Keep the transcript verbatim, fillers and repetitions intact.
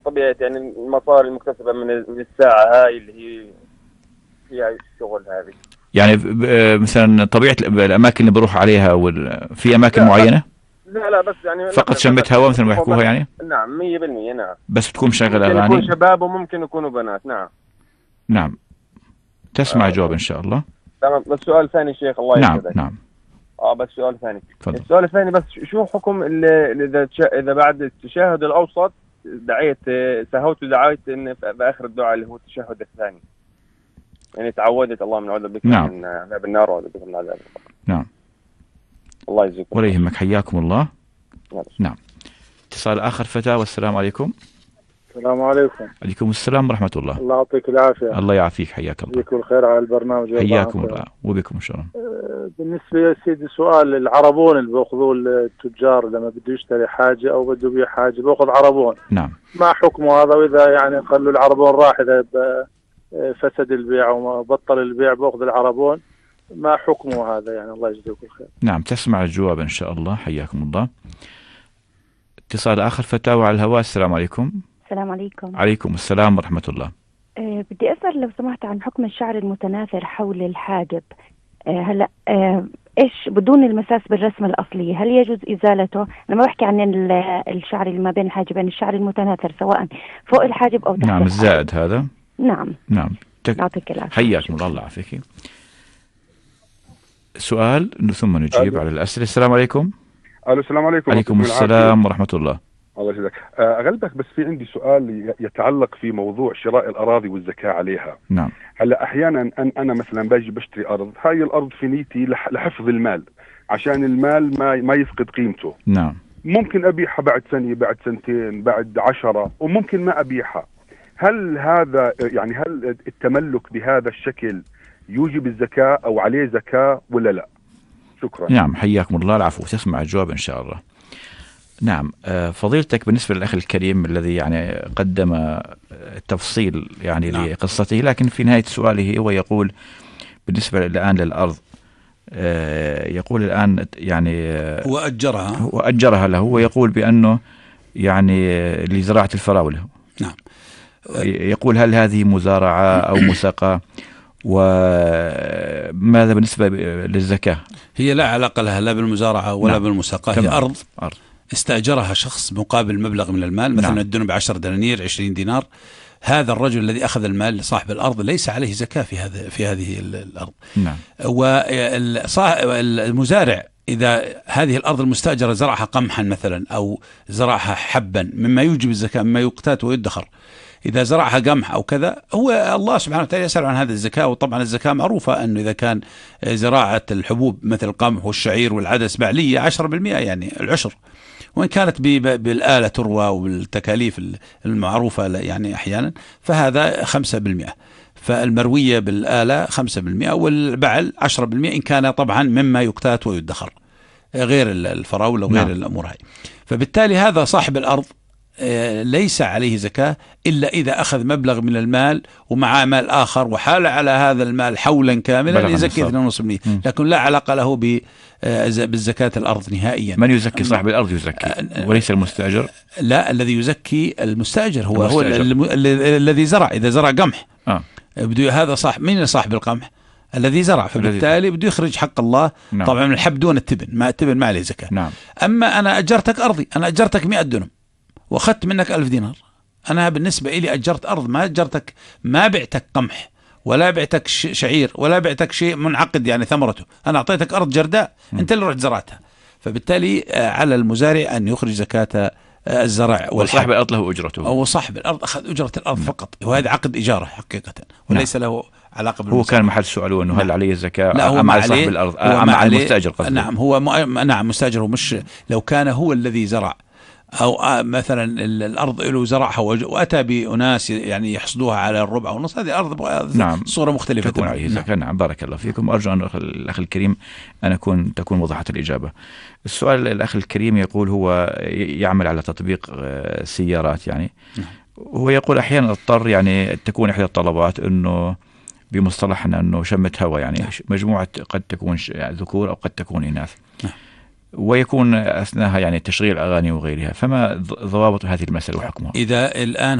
طبيعة يعني المصاري المكتسبة من من الساعة هاي اللي هي فيها الشغل هذه. يعني ب- مثلا طبيعة الأماكن اللي بروح عليها وال... في أماكن لا بس معينة لا لا بس يعني فقط نفرض شمة مثلا هواء مثل ما هو يحكوها مثلا، يعني، نعم مية بالمية نعم. بس بتكون مشغل ممكن يكون أغاني؟ شباب وممكن يكونوا بنات، نعم. نعم، تسمع آه الجواب إن شاء الله. تمام. بس سؤال ثاني شيخ، الله نعم يسعدك. نعم، اه بس سؤال ثاني. تفضل. السؤال الثاني بس شو حكم اللي اللي اذا تش- اذا بعد التشهد الاوسط دعيت، آه، سهوت ودعيت ان في في اخر الدعاء اللي هو التشهد الثاني، يعني تعودت اللهم نعوذ بك نعم من عذاب النار وأعوذ بك من عذاب القبر. نعم، الله يجزيكم ولا خير. يهمك، حياكم الله. معلش. نعم. اتصال آخر فتاة، والسلام عليكم. السلام عليكم. عليكم السلام ورحمة الله. الله يعطيك العافية. الله يعافيك، حياك الله. يجزيكم الخير على البرنامج. حياكم الله وبكم إن شاء الله. بالنسبة يا سيدي سؤال، العربون اللي بياخذوه التجار لما بده يشتري حاجة أو بده يبيع حاجة بياخذ عربون، نعم. ما حكمه هذا؟ وإذا يعني خلوا العربون راح، إذا فسد البيع وما بطل البيع بياخذ العربون، ما حكمه هذا يعني؟ الله يجزيكم الخير. نعم، تسمع الجواب إن شاء الله، حياكم الله. اتصال آخر فتاوى على الهواء، السلام عليكم. السلام عليكم. عليكم السلام ورحمة الله. أه بدي أسأل لو سمحت عن حكم الشعر المتناثر حول الحاجب. أه هلا أه إيش بدون المساس بالرسمة الأصلية، هل يجوز إزالته؟ أنا ما بحكي عن الشعر اللي ما بين الحاجبين، الشعر المتناثر سواء فوق الحاجب أو تحت نعم، الحاجب. الزائد هذا. نعم نعم. تك... يعطيك العافية. حياكم الله، الله يعافيك. سؤال ثم نجيب على الأسئلة. السلام عليكم. الو السلام عليكم. عليكم السلام ورحمة الله. الله يسعدك. اغلبك بس في عندي سؤال يتعلق في موضوع شراء الاراضي والزكاه عليها. نعم. هلا احيانا أن انا مثلا باجي بشتري ارض، هاي الارض في نيتي لح- لحفظ المال، عشان المال ما ما يفقد قيمته. نعم. ممكن ابيعها بعد سنه، بعد سنتين، بعد عشرة، وممكن ما ابيعها. هل هذا يعني هل التملك بهذا الشكل يوجب الزكاه او عليه زكاه ولا لا؟ شكرا. نعم، حياكم الله، العفو، تسمع الجواب إن شاء الله. نعم. فضيلتك بالنسبة للأخ الكريم الذي يعني قدم التفصيل يعني نعم. لقصته، لكن في نهاية سؤاله هو يقول بالنسبة الآن للأرض، يقول الآن يعني هو أجرها هو أجرها له، ويقول بأنه يعني لزراعة الفراولة. نعم. يقول هل هذه مزارعة أو مساقة؟ وماذا بالنسبة للزكاة؟ هي لا علاقة لها لا بالمزارعة ولا نعم. بالمساقة. هي أرض أرض استأجرها شخص مقابل مبلغ من المال، مثلا نعم. الدنيا بعشر دنانير، عشرين دينار. هذا الرجل الذي أخذ المال لصاحب الأرض ليس عليه زكاة في هذا في هذه الأرض. نعم. والمزارع إذا هذه الأرض المستأجرة زرعها قمحا مثلا أو زرعها حبا مما يوجب الزكاة، مما يقتات ويدخر، إذا زرعها قمح أو كذا، هو الله سبحانه وتعالى يسأل عن هذا الزكاة. وطبعا الزكاة معروفة أنه إذا كان زراعة الحبوب مثل القمح والشعير والعدس بعلية عشرة بالمئة يعني العشر، وإن كانت بالآلة تروى وبالتكاليف المعروفة يعني أحيانا فهذا خمسة بالمئة، فالمروية بالآلة خمسة بالمئة والبعل عشرة بالمئة إن كان طبعا مما يقتات ويدخر غير الفراولة وغير نعم. الأمور هاي. فبالتالي هذا صاحب الأرض ليس عليه زكاة إلا إذا أخذ مبلغ من المال ومعه مال آخر وحال على هذا المال حولا كاملا يزكي اثنين ونصف بالمئة، لكن لا علاقة له بالزكاة الأرض نهائيا. من يزكي؟ صاحب الأرض يزكي وليس المستأجر. لا، الذي يزكي المستأجر هو المستأجر. هو الذي زرع. إذا زرع قمح آه. بده هذا صاحب، من صاحب القمح؟ الذي زرع، فبالتالي بده يخرج حق الله. نعم. طبعا من الحب دون التبن، ما التبن ما عليه زكاة. نعم. أما أنا أجرتك أرضي، أنا أجرتك مئة دنم واخذت منك ألف دينار، أنا بالنسبة إلي أجرت أرض، ما أجرتك، ما بعتك قمح ولا بعتك شعير ولا بعتك شيء منعقد يعني ثمرته، أنا أعطيتك أرض جرداء م. أنت اللي رحت زرعتها. فبالتالي على المزارع أن يخرج زكاة الزرع. وصاحب الأرض له أجرته، أو صاحب الأرض أخذ أجرة الأرض م. فقط، وهذا عقد إجارة حقيقة وليس م. له علاقة بالمزارع. هو كان محل سؤاله أنه هل عليه زكاة؟ لا، هو أم على صاحب الأرض أم على المستأجر قصده؟ نعم هو م... نعم مستأجر. مش لو كان هو الذي زرع أو مثلا الأرض له زرعها وأتى بأناس يعني يحصدوها على الربع ونص، هذه أرض نعم. صورة مختلفة تكون عليه زكاة. نعم. بارك الله فيكم. أرجو أن الأخ الكريم أن أكون تكون وضحت الإجابة. السؤال الأخ الكريم يقول هو يعمل على تطبيق سيارات يعني نعم. هو يقول أحيانا اضطر يعني تكون إحدى الطلبات أنه بمصطلحنا أنه شمة هواء يعني نعم. مجموعة قد تكون ذكور أو قد تكون إناث نعم. ويكون أثناءها يعني تشغيل أغاني وغيرها، فما ضوابط هذه المسألة وحكمها؟ إذا الآن